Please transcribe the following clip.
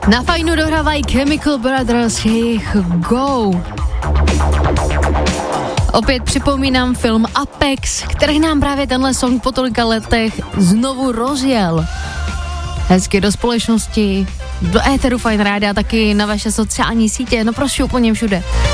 Na Fajnu dohrávají Chemical Brothers, jejich Go. Opět připomínám film Apex, který nám právě tenhle song po tolika letech znovu rozjel. Hezky do společnosti, do éteru Fajn rádia, taky na vaše sociální sítě, no prostě úplně všude.